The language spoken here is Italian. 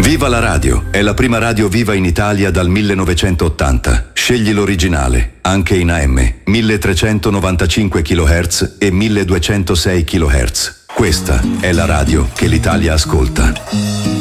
Viva la radio! È la prima radio viva in Italia dal 1980. Scegli l'originale, anche in AM, 1395 kHz e 1206 kHz. Questa è la radio che l'Italia ascolta.